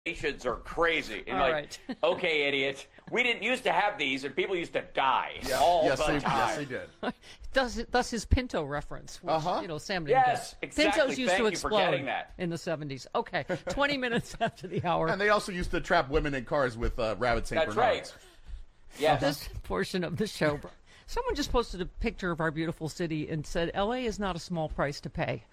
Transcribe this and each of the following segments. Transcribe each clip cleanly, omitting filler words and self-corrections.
Nations are crazy. And All like, right. okay, idiot. We didn't used to have these, and people used to die all the time. Yes, they did. Thus his Pinto reference, which, Sam didn't Yes, get. exactly. Pintos used Thank to you for explode getting that. in the 70s. Okay, 20 minutes after the hour. And they also used to trap women in cars with Rabbit St. That's Bernards. right. Yes. This portion of the show. Someone just posted a picture of our beautiful city and said, L.A. is not a small price to pay.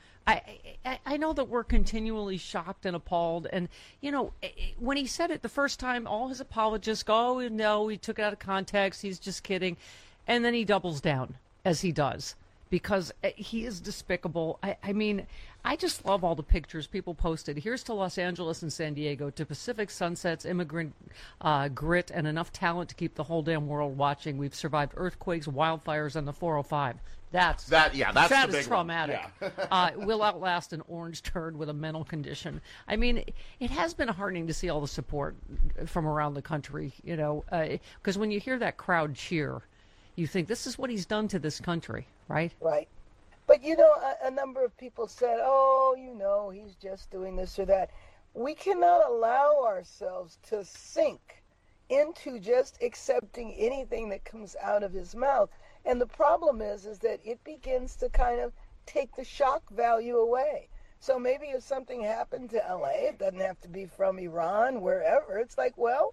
I know that we're continually shocked and appalled. And, when he said it the first time, all his apologists go, oh, no, he took it out of context. He's just kidding. And then he doubles down, as he does, because he is despicable. I mean, I just love all the pictures people posted. Here's to Los Angeles and San Diego, to Pacific sunsets, immigrant grit, and enough talent to keep the whole damn world watching. We've survived earthquakes, wildfires, and the 405. That's the is big traumatic. Yeah. We'll outlast an orange turd with a mental condition. I mean, it has been heartening to see all the support from around the country, because when you hear that crowd cheer, you think this is what he's done to this country, right? Right. But, a number of people said, oh, he's just doing this or that. We cannot allow ourselves to sink into just accepting anything that comes out of his mouth. And the problem is that it begins to kind of take the shock value away. So maybe if something happened to LA, it doesn't have to be from Iran, wherever. It's like, well,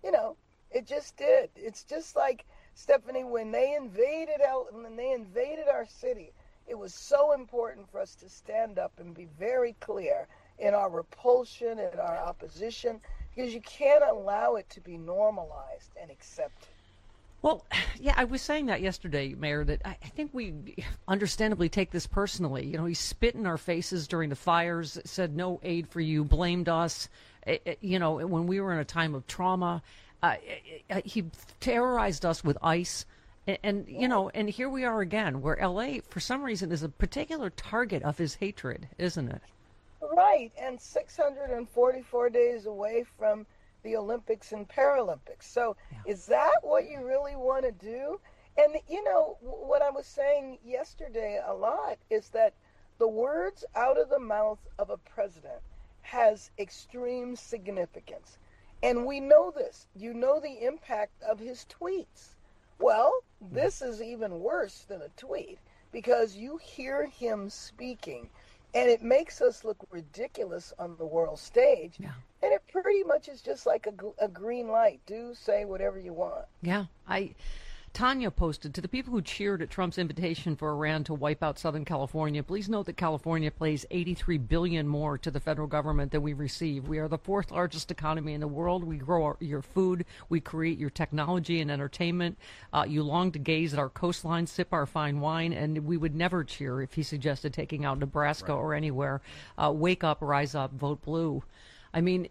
it just did. It's just like, Stephanie, when they invaded our city, it was so important for us to stand up and be very clear in our repulsion and our opposition, because you can't allow it to be normalized and accepted. Well, yeah, I was saying that yesterday, Mayor, that I think we understandably take this personally. He spit in our faces during the fires, said no aid for you, blamed us, when we were in a time of trauma. He terrorized us with ICE. And here we are again, where L.A., for some reason, is a particular target of his hatred, isn't it? Right, and 644 days away from the Olympics and Paralympics. So is that what you really want to do? And, what I was saying yesterday a lot is that the words out of the mouth of a president has extreme significance. And we know this. The impact of his tweets. Well, this is even worse than a tweet, because you hear him speaking, and it makes us look ridiculous on the world stage. Yeah. And it pretty much is just like a green light. Do say whatever you want. Yeah. Tanya posted, to the people who cheered at Trump's invitation for Iran to wipe out Southern California, please note that California pays $83 billion more to the federal government than we receive. We are the fourth largest economy in the world. We grow your food. We create your technology and entertainment. You long to gaze at our coastline, sip our fine wine, and we would never cheer if he suggested taking out Nebraska or anywhere. Wake up, rise up, vote blue. I mean...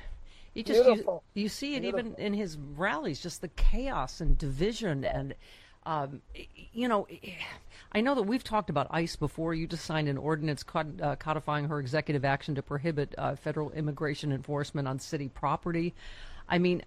You see it even in his rallies, just the chaos and division. And, I know that we've talked about ICE before. You just signed an ordinance codifying her executive action to prohibit federal immigration enforcement on city property. I mean,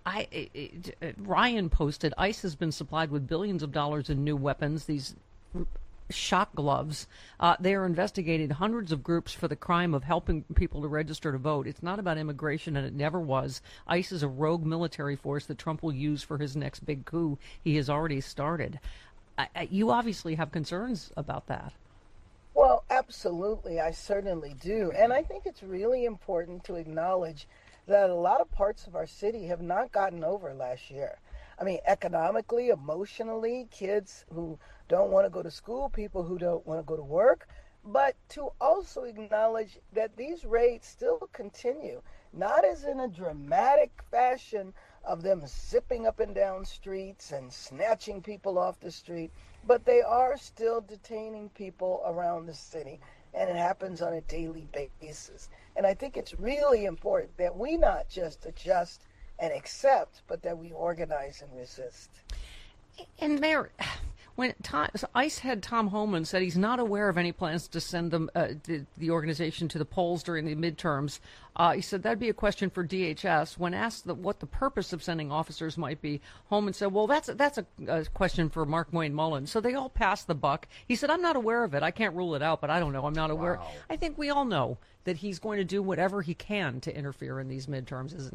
Ryan posted, ICE has been supplied with billions of dollars in new weapons. These shock gloves. They are investigating hundreds of groups for the crime of helping people to register to vote. It's not about immigration, and it never was. ICE is a rogue military force that Trump will use for his next big coup. He has already started. You obviously have concerns about that. Well, absolutely. I certainly do. And I think it's really important to acknowledge that a lot of parts of our city have not gotten over last year. I mean, economically, emotionally, kids who don't want to go to school, people who don't want to go to work, but to also acknowledge that these raids still continue, not as in a dramatic fashion of them zipping up and down streets and snatching people off the street, but they are still detaining people around the city, and it happens on a daily basis. And I think it's really important that we not just adjust and accept, but that we organize and resist. And Mayor, when ICE head Tom Homan said he's not aware of any plans to send them the organization to the polls during the midterms, he said that'd be a question for DHS. When asked what the purpose of sending officers might be, Homan said, well, that's a question for Mark Wayne Mullin. So they all passed the buck. He said, I'm not aware of it. I can't rule it out, but I don't know. I'm not aware. Wow. I think we all know that he's going to do whatever he can to interfere in these midterms, isn't